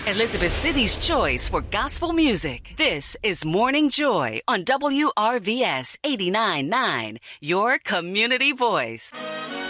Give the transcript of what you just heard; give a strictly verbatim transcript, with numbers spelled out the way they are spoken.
Elizabeth City's choice for gospel music. This is Morning Joy on W R V S eighty-nine point nine, your community voice.